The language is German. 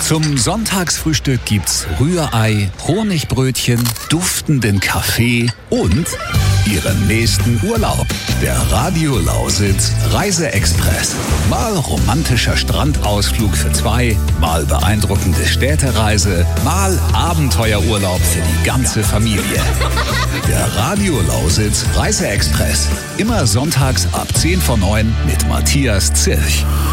Zum Sonntagsfrühstück gibt's Rührei, Honigbrötchen, duftenden Kaffee und Ihren nächsten Urlaub. Der Radio Lausitz Reiseexpress. Mal romantischer Strandausflug für zwei, mal beeindruckende Städtereise, mal Abenteuerurlaub für die ganze Familie. Der Radio Lausitz Reiseexpress. Immer sonntags ab 10 vor 9 mit Matthias Zirch.